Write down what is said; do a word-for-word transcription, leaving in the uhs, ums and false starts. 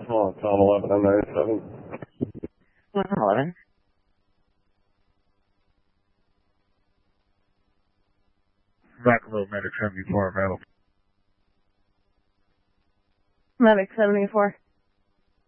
Oh, Tom eleven on ninety-seven. eleven. Buffalo Medic seventy-four available. Medic seventy-four.